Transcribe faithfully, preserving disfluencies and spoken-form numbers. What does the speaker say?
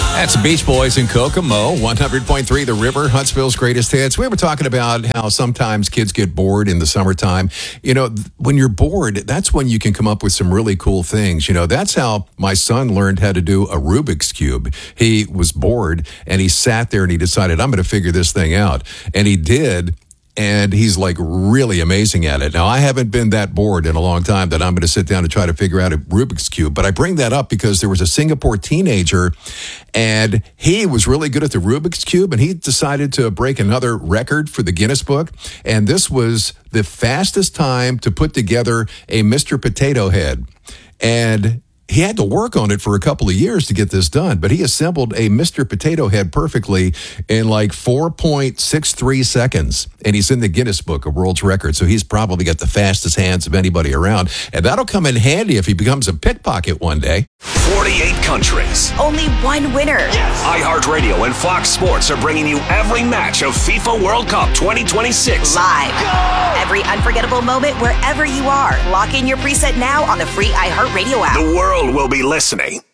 That's Beach Boys in Kokomo, one hundred point three The River, Huntsville's greatest hits. We were talking about how sometimes kids get bored in the summertime. You know, when you're bored, that's when you can come up with some really cool things. You know, that's how my son learned how to do a Rubik's Cube. He was bored, and he sat there and he decided, I'm going to figure this thing out. And he did. And he's like really amazing at it. Now, I haven't been that bored in a long time that I'm going to sit down and try to figure out a Rubik's Cube. But I bring that up because there was a Singapore teenager and he was really good at the Rubik's Cube. And he decided to break another record for the Guinness Book. And this was the fastest time to put together a Mister Potato Head. And he had to work on it for a couple of years to get this done, but he assembled a Mister Potato Head perfectly in like four point six three seconds, and he's in the Guinness Book of World Records, so he's probably got the fastest hands of anybody around, and that'll come in handy if he becomes a pickpocket one day. forty-eight countries. Only one winner. Yes. iHeartRadio and Fox Sports are bringing you every match of FIFA World Cup twenty twenty-six. Live. Go! Every unforgettable moment wherever you are. Lock in your preset now on the free iHeartRadio app. The world will be listening.